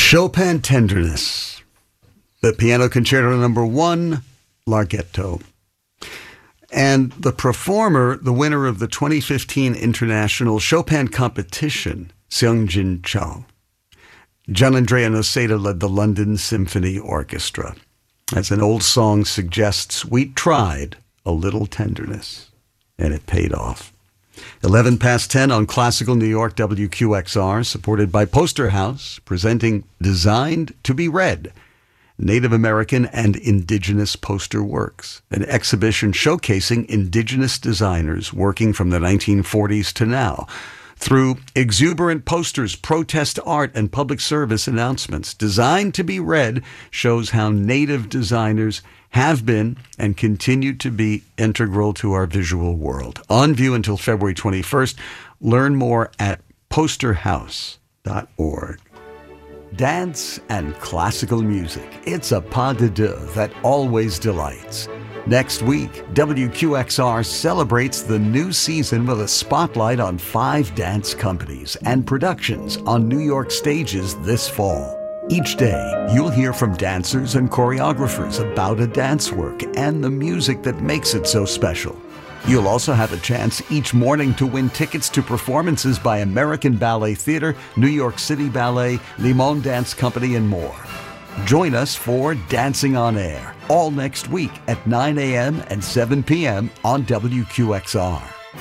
Chopin Tenderness, the Piano Concerto Number 1, Larghetto. And the performer, the winner of the 2015 International Chopin Competition, Seongjin Cho. Gianandrea Noseda led the London Symphony Orchestra. As an old song suggests, we tried a little tenderness, and it paid off. 11 past 10 on Classical New York WQXR, supported by Poster House, presenting Designed to be Read, Native American and Indigenous Poster Works, an exhibition showcasing Indigenous designers working from the 1940s to now. Through exuberant posters, protest art, and public service announcements, Designed to be Read shows how Native designers have been and continue to be integral to our visual world. On view until February 21st. Learn more at posterhouse.org. Dance and classical music. It's a pas de deux that always delights. Next week, WQXR celebrates the new season with a spotlight on 5 dance companies and productions on New York stages this fall. Each day, you'll hear from dancers and choreographers about a dance work and the music that makes it so special. You'll also have a chance each morning to win tickets to performances by American Ballet Theatre, New York City Ballet, Limon Dance Company, and more. Join us for Dancing on Air, all next week at 9 a.m. and 7 p.m. on WQXR.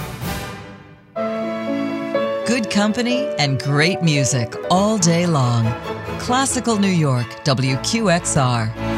Good company and great music all day long. Classical New York, WQXR.